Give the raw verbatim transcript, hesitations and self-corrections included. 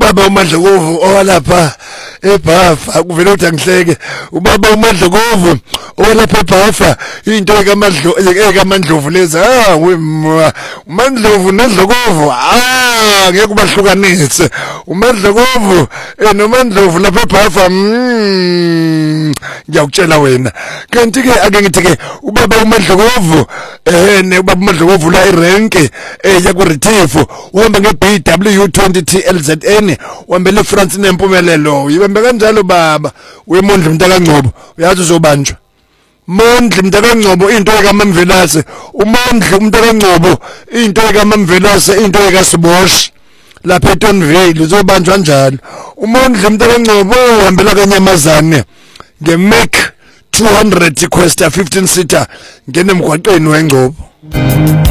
ubaba uMandlovu owalapha eBhafa kuvela ukuthi angihleke ubaba uMandlovu owalapha eBhafa into ekaMandlo ekaMandlovu lezi ah uMandlovu noNdlovu ah ngeke kubahlukanise uMandlovu noMandlovu lapha eBhafa mm ngiyakutshela wena kanti ke ake ngithi ke ubaba uMandlovu eh ne ubaba uMandlovu la irank eh yaku Retief uhamba nge B W twenty T L Z N uhambele France nempumelelo yibembe kanjalo baba wemondla umntakaNgcobo uyazi uzobanjwa Mondli umntakaNgcobo into ekaMamvelase umondli umntakaNgcobo into ekaMamvelase into ekaSibosh lapha eTonville uzobanjwa njalo umondli umntakaNgcobo uhambela kaNyamazane ngeMac two hundred Questa fifteen seater ngene emgwaqeni weNgcobo.